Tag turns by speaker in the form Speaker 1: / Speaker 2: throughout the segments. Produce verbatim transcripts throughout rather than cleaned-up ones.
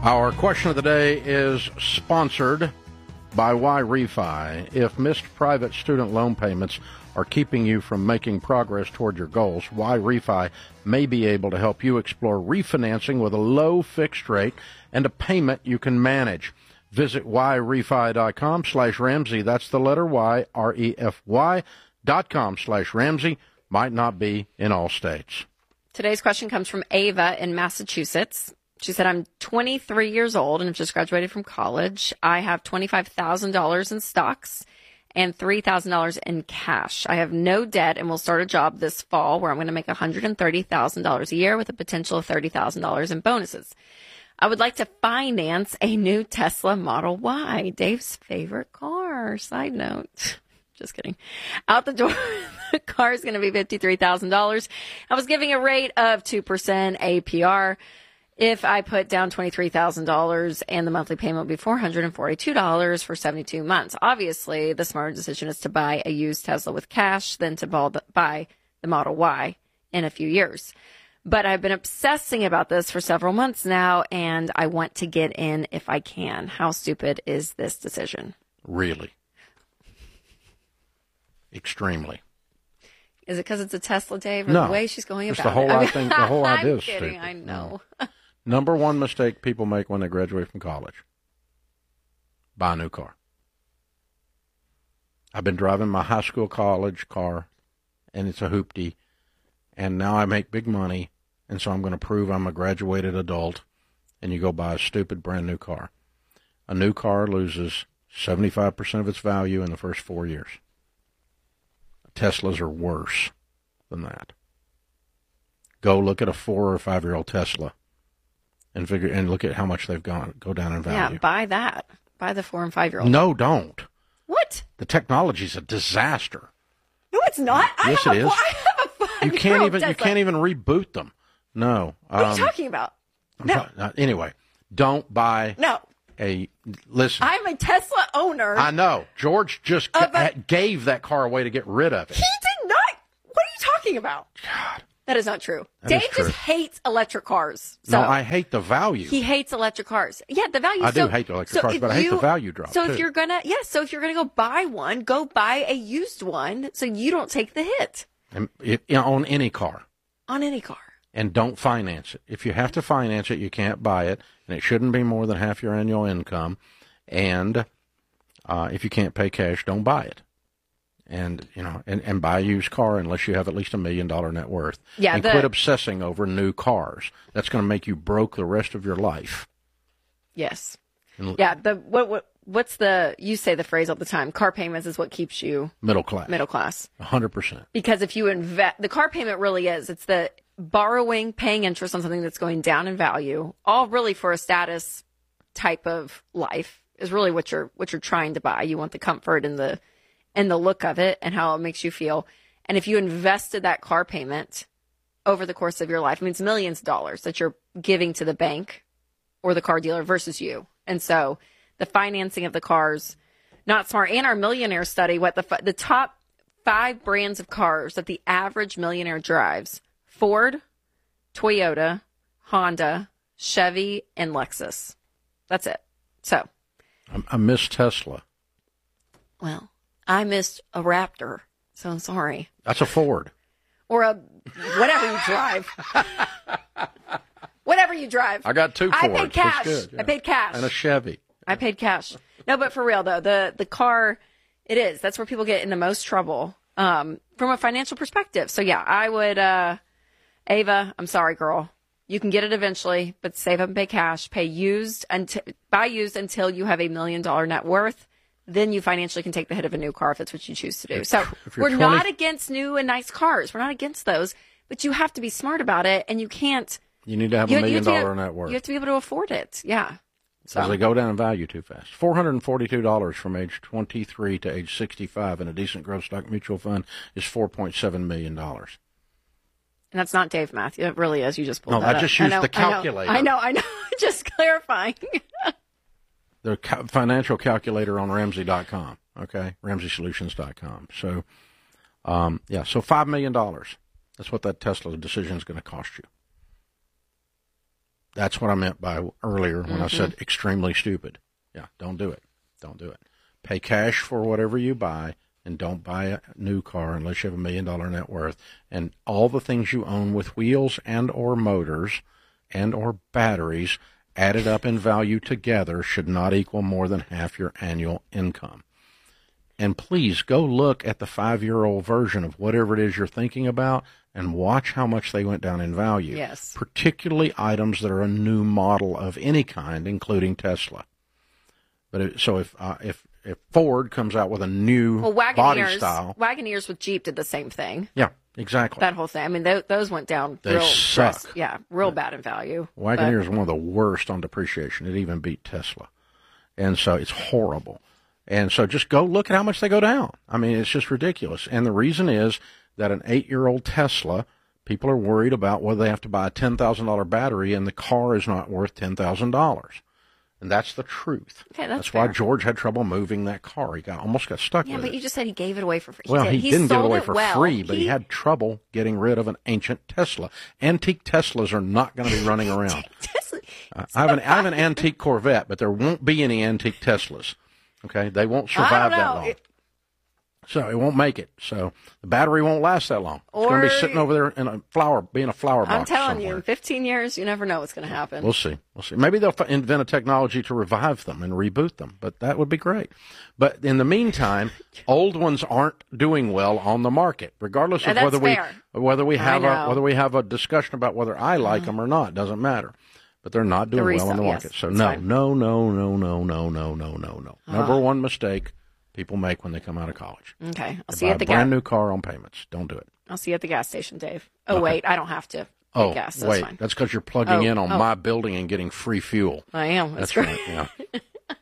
Speaker 1: Our question of the day is sponsored by Y-Refi. If missed private student loan payments are keeping you from making progress toward your goals, Y-Refi may be able to help you explore refinancing with a low fixed rate and a payment you can manage. Visit yrefy.com slash Ramsey. That's the letter Y, R E F Y dot com slash Ramsey. Might not be in all states.
Speaker 2: Today's question comes from Ava in Massachusetts. She said, I'm twenty-three years old and have just graduated from college. I have twenty-five thousand dollars in stocks and three thousand dollars in cash. I have no debt and will start a job this fall where I'm going to make one hundred thirty thousand dollars a year with a potential of thirty thousand dollars in bonuses. I would like to finance a new Tesla Model Y, Dave's favorite car. Side note. Just kidding. Out the door, the car is going to be fifty-three thousand dollars. I was giving a rate of two percent A P R. If I put down twenty-three thousand dollars and the monthly payment will be four hundred forty-two dollars for seventy-two months. Obviously, the smarter decision is to buy a used Tesla with cash than to buy the Model Y in a few years. But I've been obsessing about this for several months now, and I want to get in if I can. How stupid is this decision?
Speaker 1: Really? Extremely.
Speaker 2: Is it because it's a Tesla, Dave, or
Speaker 1: no,
Speaker 2: the way she's going
Speaker 1: it's
Speaker 2: about
Speaker 1: the whole,
Speaker 2: it? I
Speaker 1: I think the whole idea
Speaker 2: I'm
Speaker 1: is
Speaker 2: kidding,
Speaker 1: stupid.
Speaker 2: I know.
Speaker 1: No. Number one mistake people make when they graduate from college: buy a new car. I've been driving my high school college car, and it's a hoopty, and now I make big money, and so I'm going to prove I'm a graduated adult, and you go buy a stupid brand new car. A new car loses seventy-five percent of its value in the first four years. Teslas are worse than that. Go look at a four or five year old Tesla and figure and look at how much they've gone go down in value.
Speaker 2: Yeah, buy that. Buy the four and five year old.
Speaker 1: No, don't.
Speaker 2: What?
Speaker 1: The technology's a disaster.
Speaker 2: No, it's not.
Speaker 1: Yes,
Speaker 2: I have
Speaker 1: it
Speaker 2: a,
Speaker 1: is.
Speaker 2: I have a five
Speaker 1: You can't even
Speaker 2: Tesla.
Speaker 1: you can't even reboot them. No.
Speaker 2: What
Speaker 1: um,
Speaker 2: are you talking about?
Speaker 1: I'm
Speaker 2: No.
Speaker 1: try- uh, anyway, don't buy
Speaker 2: No.
Speaker 1: a listen.
Speaker 2: I'm a Tesla owner.
Speaker 1: I know. George just
Speaker 2: Of
Speaker 1: ca-
Speaker 2: a-
Speaker 1: gave that car away to get rid of it.
Speaker 2: He did not. What are you talking about?
Speaker 1: God.
Speaker 2: That is not true.
Speaker 1: That
Speaker 2: Dave
Speaker 1: is true.
Speaker 2: just hates electric cars. So
Speaker 1: No, I hate the value.
Speaker 2: he hates electric cars. Yeah, the value.
Speaker 1: I
Speaker 2: so,
Speaker 1: do hate electric
Speaker 2: so
Speaker 1: cars,
Speaker 2: if
Speaker 1: but I hate
Speaker 2: you-
Speaker 1: the value drop,
Speaker 2: So
Speaker 1: too.
Speaker 2: if you're gonna, yeah, so if you're gonna go buy one, go buy a used one, so you don't take the hit
Speaker 1: And it, you know, on any car.
Speaker 2: on any car.
Speaker 1: And don't finance it. If you have to finance it, you can't buy it, and it shouldn't be more than half your annual income. And uh, if you can't pay cash, don't buy it. And you know, and, and buy a used car unless you have at least a million dollar net worth.
Speaker 2: Yeah,
Speaker 1: and
Speaker 2: the-
Speaker 1: quit obsessing over new cars. That's going to make you broke the rest of your life.
Speaker 2: Yes.
Speaker 1: And
Speaker 2: Yeah. The what what what's the you say the phrase all the time? Car payments is what keeps you
Speaker 1: Middle class.
Speaker 2: middle class.
Speaker 1: A hundred percent.
Speaker 2: Because if you invest, the car payment really is. It's the borrowing, paying interest on something that's going down in value, all really for a status type of life is really what you're what you're trying to buy. You want the comfort and the and the look of it and how it makes you feel. And if you invested that car payment over the course of your life, I mean, it's millions of dollars that you're giving to the bank or the car dealer versus you. And so the financing of the cars, not smart. And our millionaire study, what the the top five brands of cars that the average millionaire drives: Ford, Toyota, Honda, Chevy, and Lexus. That's it. So,
Speaker 1: I, I miss Tesla.
Speaker 2: well, I missed a Raptor, so I'm sorry.
Speaker 1: That's a Ford.
Speaker 2: Or a whatever you drive. Whatever you drive.
Speaker 1: I got two Fords.
Speaker 2: I paid cash.
Speaker 1: That's good, yeah.
Speaker 2: I paid cash.
Speaker 1: And a Chevy.
Speaker 2: I paid cash. No, but for real though, the the car, it is. That's where people get in the most trouble um, from a financial perspective. So yeah, I would, uh, Ava, I'm sorry, girl. You can get it eventually, but save up and pay cash. Pay used until buy used until you have a million dollar net worth. Then you financially can take the hit of a new car if it's what you choose to do. So
Speaker 1: If you're
Speaker 2: we're
Speaker 1: twenty
Speaker 2: not against new and nice cars. We're not against those, but you have to be smart about it, and you can't.
Speaker 1: You need to have
Speaker 2: You,
Speaker 1: a
Speaker 2: you
Speaker 1: million
Speaker 2: have to be-
Speaker 1: dollar net worth.
Speaker 2: You have to be able to afford it. Yeah.
Speaker 1: Because
Speaker 2: So
Speaker 1: they go down in value too fast. four hundred forty-two dollars from age twenty-three to age sixty-five in a decent growth stock mutual fund is four point seven million dollars.
Speaker 2: And that's not Dave math. It really is. You just pulled
Speaker 1: No,
Speaker 2: that
Speaker 1: I
Speaker 2: up.
Speaker 1: just used
Speaker 2: know,
Speaker 1: the calculator.
Speaker 2: I know, I know. I know. Just clarifying.
Speaker 1: The ca- financial calculator on Ramsey dot com, okay? Ramsey Solutions dot com. So, um, yeah, so five million dollars. That's what that Tesla decision is going to cost you. That's what I meant by earlier when
Speaker 2: mm-hmm.
Speaker 1: I said extremely stupid. Yeah, don't do it. Don't do it. Pay cash for whatever you buy, and don't buy a new car unless you have a million dollar net worth. And all the things you own with wheels and or motors and or batteries added up in value together should not equal more than half your annual income. And please go look at the five-year-old version of whatever it is you're thinking about and watch how much they went down in value.
Speaker 2: Yes.
Speaker 1: Particularly items that are a new model of any kind, including Tesla. But it, so if uh, if if Ford comes out with a new
Speaker 2: well, Wagoneers,
Speaker 1: body style,
Speaker 2: Wagoneers with Jeep did the same thing.
Speaker 1: Yeah, exactly.
Speaker 2: That whole thing. I mean, th- those went down.
Speaker 1: They
Speaker 2: real
Speaker 1: suck.
Speaker 2: Dress, yeah, real bad in value.
Speaker 1: Wagoneer is one of the worst on depreciation. It even beat Tesla, and so it's horrible. And so just go look at how much they go down. I mean, it's just ridiculous. And the reason is that an eight-year-old Tesla, people are worried about whether they have to buy a ten thousand dollars battery and the car is not worth ten thousand dollars. And that's the truth.
Speaker 2: Okay, that's
Speaker 1: that's
Speaker 2: fair.
Speaker 1: why George had trouble moving that car. He got almost got stuck
Speaker 2: Yeah,
Speaker 1: with
Speaker 2: but
Speaker 1: it.
Speaker 2: you just said he gave it away for free. He
Speaker 1: well,
Speaker 2: did.
Speaker 1: he,
Speaker 2: he
Speaker 1: didn't give it
Speaker 2: sold
Speaker 1: away for
Speaker 2: well.
Speaker 1: free, but he...
Speaker 2: he
Speaker 1: had trouble getting rid of an ancient Tesla. Antique Teslas are not going to be running around. uh, I have an I have an antique Corvette, but there won't be any antique Teslas. Okay, they won't survive that long. It, so it won't make it. So the battery won't last that long. Or, it's going to be sitting over there in a flower, being a flower box.
Speaker 2: I'm telling
Speaker 1: somewhere.
Speaker 2: you, in fifteen years, you never know what's going to happen.
Speaker 1: We'll see. We'll see. Maybe they'll invent a technology to revive them and reboot them, but that would be great. But in the meantime, old ones aren't doing well on the market, regardless of
Speaker 2: and that's
Speaker 1: whether we
Speaker 2: fair.
Speaker 1: whether we have
Speaker 2: I know.
Speaker 1: a whether we have a discussion about whether I like them or not. Doesn't matter. But they're not doing
Speaker 2: resale,
Speaker 1: well on the market.
Speaker 2: yes,
Speaker 1: so
Speaker 2: that's
Speaker 1: no,
Speaker 2: fine.
Speaker 1: no, no, no, no, no, no, no, no, no.
Speaker 2: Uh.
Speaker 1: Number one mistake people make when they come out of college.
Speaker 2: Okay, I'll
Speaker 1: They
Speaker 2: see
Speaker 1: buy
Speaker 2: you at the
Speaker 1: a brand
Speaker 2: gas.
Speaker 1: new car on payments. Don't do it.
Speaker 2: I'll see you at the gas station, Dave. Oh
Speaker 1: Okay.
Speaker 2: wait, I don't have to.
Speaker 1: Oh,
Speaker 2: gas. That's
Speaker 1: wait,
Speaker 2: fine.
Speaker 1: that's because you're plugging
Speaker 2: Oh,
Speaker 1: in on
Speaker 2: oh.
Speaker 1: my building and getting free fuel.
Speaker 2: I am. That's,
Speaker 1: That's
Speaker 2: right.
Speaker 1: right. Yeah.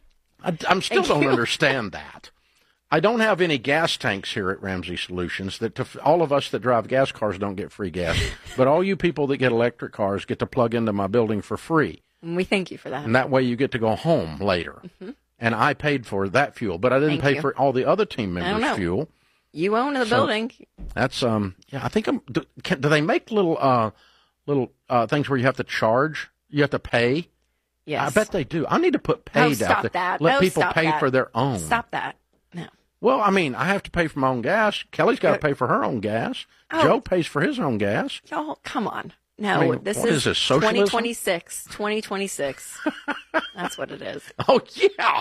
Speaker 1: I, I'm still
Speaker 2: Thank
Speaker 1: don't
Speaker 2: you.
Speaker 1: understand that. I don't have any gas tanks here at Ramsey Solutions. That to, all of us that drive gas cars don't get free gas, but all you people that get electric cars get to plug into my building for free,
Speaker 2: And we thank you for that.
Speaker 1: and that way you get to go home later. Mm-hmm. And I paid for that fuel, but I didn't
Speaker 2: Thank
Speaker 1: pay
Speaker 2: you.
Speaker 1: for all the other team
Speaker 2: I don't
Speaker 1: members'
Speaker 2: know.
Speaker 1: fuel.
Speaker 2: You own the
Speaker 1: So-
Speaker 2: building.
Speaker 1: That's um yeah. I think I'm. Do, can, do they make little uh little uh things where you have to charge? You have to pay.
Speaker 2: Yes.
Speaker 1: I bet they do. I need to put paid
Speaker 2: Oh,
Speaker 1: out
Speaker 2: stop
Speaker 1: there.
Speaker 2: that.
Speaker 1: Let
Speaker 2: No,
Speaker 1: people
Speaker 2: stop
Speaker 1: pay
Speaker 2: that.
Speaker 1: for their own.
Speaker 2: Stop that. No.
Speaker 1: Well, I mean, I have to pay for my own gas. Kelly's got to pay for her own gas.
Speaker 2: Oh.
Speaker 1: Joe pays for his own gas.
Speaker 2: Y'all, come on. No,
Speaker 1: I mean,
Speaker 2: this
Speaker 1: what
Speaker 2: is,
Speaker 1: is this, socialism?
Speaker 2: twenty twenty-six. twenty twenty-six. That's what it is.
Speaker 1: Oh yeah,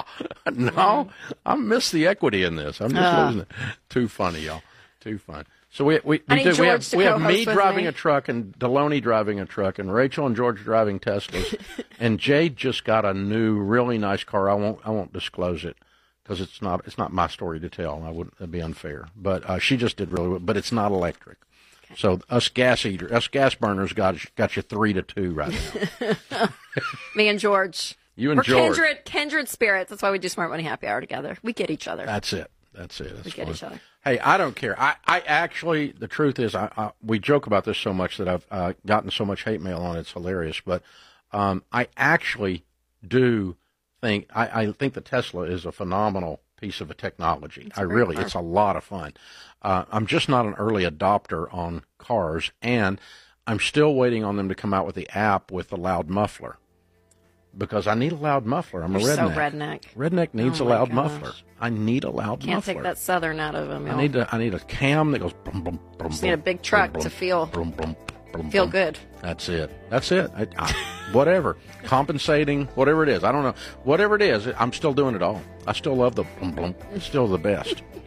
Speaker 1: no, I miss the equity in this. I'm just
Speaker 2: Uh.
Speaker 1: losing it. Too funny, y'all. Too fun. So we we,
Speaker 2: I
Speaker 1: we
Speaker 2: need
Speaker 1: do. We
Speaker 2: George
Speaker 1: have
Speaker 2: to
Speaker 1: we have
Speaker 2: co-host
Speaker 1: me
Speaker 2: with
Speaker 1: driving
Speaker 2: me.
Speaker 1: a truck and Deloney driving a truck and Rachel and George driving Teslas, and Jade just got a new really nice car. I won't I won't disclose it because it's not it's not my story to tell. I wouldn't it'd be unfair. But uh, she just did really well. But it's not electric. Okay. So us gas eater us gas burners got got you three to two right now.
Speaker 2: Me and George.
Speaker 1: You and
Speaker 2: We're
Speaker 1: George.
Speaker 2: kindred, kindred spirits. That's why we do Smart Money Happy Hour together. We get each other.
Speaker 1: That's it. That's it. That's
Speaker 2: we get
Speaker 1: fun.
Speaker 2: each other.
Speaker 1: Hey, I don't care. I, I actually, the truth is, I, I we joke about this so much that I've uh, gotten so much hate mail on it. It's hilarious. But um, I actually do think, I, I think the Tesla is a phenomenal piece of a technology.
Speaker 2: It's
Speaker 1: I
Speaker 2: great
Speaker 1: really,
Speaker 2: car.
Speaker 1: it's a lot of fun. Uh, I'm just not an early adopter on cars, and I'm still waiting on them to come out with the app with the loud muffler. Because I need a loud muffler. I'm
Speaker 2: You're
Speaker 1: a redneck.
Speaker 2: so redneck.
Speaker 1: Redneck needs
Speaker 2: Oh
Speaker 1: a
Speaker 2: my
Speaker 1: loud
Speaker 2: gosh.
Speaker 1: muffler. I need a loud
Speaker 2: Can't
Speaker 1: muffler.
Speaker 2: take that southern out of him.
Speaker 1: I
Speaker 2: y'all.
Speaker 1: need a I need a cam that goes. Brum, brum, brum,
Speaker 2: Just need a big truck to feel
Speaker 1: Brum, brum, brum,
Speaker 2: feel
Speaker 1: brum.
Speaker 2: good.
Speaker 1: That's it. That's it. I, I, whatever, compensating, whatever it is. I don't know. Whatever it is, I'm still doing it all. I still love the blum blum. It's still the best.